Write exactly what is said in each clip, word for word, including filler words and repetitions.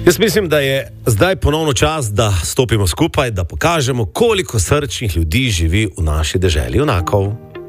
Jaz mislim, da je zdaj ponovno čas, da stopimo skupaj, da pokažemo, koliko srčnih ljudi živi v naši deželi junakov.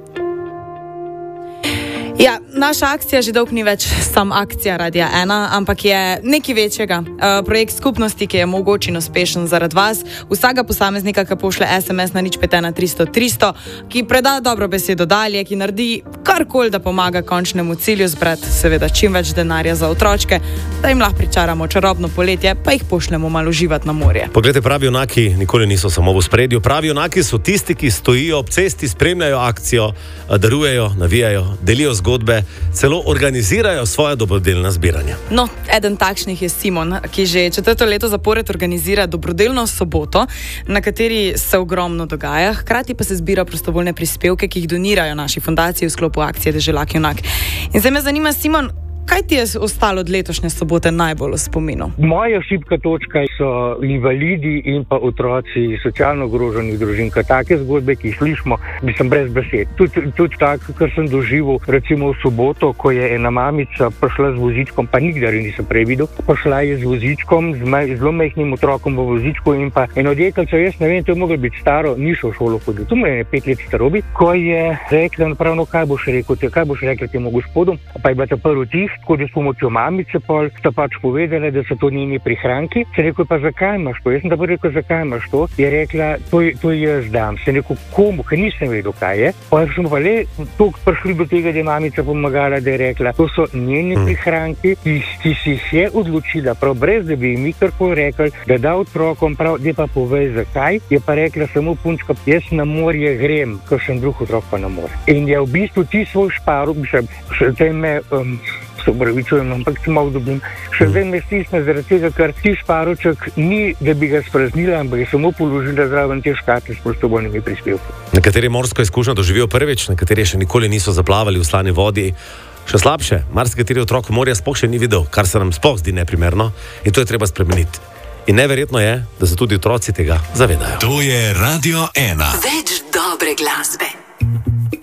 Ja, naša akcija že dolgo ni več sam akcija Radia ena, ampak je nekaj večjega. Uh, projekt skupnosti, ki je mogoč in uspešen zaradi vas, vsakega posameznika, ki pošle es em es na nič pet ena tristo tristo, ki preda dobro besedo dalje, ki naredi karkoli, da pomaga končnemu cilju zbrati seveda čim več denarja za otročke, da jim lahko pričaramo čarobno poletje, pa jih pošljemo malo uživati na morje. Poglejte, pravi junaki nikoli niso samo v spredju. Pravi junaki so tisti, ki stojijo ob cesti, spremljajo akcijo, darujejo, navijajo, delijo zgodbe, celo organizirajo svoje dobrodelna zbiranja. No, eden takšnih je Simon, ki že četrto leto zapored organizira dobrodelno soboto, na kateri se ogromno dogaja, hkrati pa se zbira prostovoljne prispevke, ki jih donirajo naši fundaciji v sklopu akcije Deželak junak. In zdaj me zanima, Simon, kaj ti je ostalo od letošnje sobote najbolj v spominu? Moja šibka točka so invalidi in pa otroci socialno ogroženih družin. Take zgodbe, ki jih slišimo, mislim brez besed. Tudi, tudi tako, kar sem doživel recimo v soboto, ko je ena mamica prišla z vozičkom, pa nikdar nisem prej videl, prišla je z vozičkom, z maj, zelo majhnim otrokom v vozičku in pa eno deklico, jaz ne vem, to je moglo biti staro, ni šel v šolo hodil. Tu me je pet let starobi, ko je rekla, napravno, kaj boš rekel, te, kaj boš rekla temu gospodu, pa je bila ta prvi tih, tako da s pomočjo mamice pol sta pač povedala, da so to njeni prihranki. Se rekel, pa zakaj imaš to? Jaz sem da pa rekel, zakaj imaš to? Je rekla, to, to jaz dam. Se rekel, komu, ker nisem vedel, kaj je. Pa smo pa le toliko prišli do tega, da je mamica pomagala, da je rekla, to so njeni prihranki, ki, ki si jih je odločila, prav brez, da bi jim karkoli rekli, da da otrokom prav, da pa povej zakaj. Je pa rekla samo punčka, jaz na morje grem, ker sem drug otrok pa na morje. In je v bistvu ti svoj šparu, mislim, še zdaj me um, se obravičujem, ampak se malo dobim. Še zdaj me stisne zaradi tega, ker ti šparoček ni, da bi ga spraznila, ampak je samo položila zraven te škatle s prostovoljnimi prispevki. Nekateri morsko izkušnjo doživijo prvič, nekateri še nikoli niso zaplavali v slani vodi. Še slabše, marsikateri otrok morja sploh še ni videl, kar se nam sploh zdi neprimerno in to je treba spremeniti. In neverjetno je, da se tudi otroci tega zavedajo. To je Radio ena. Več dobre glasbe.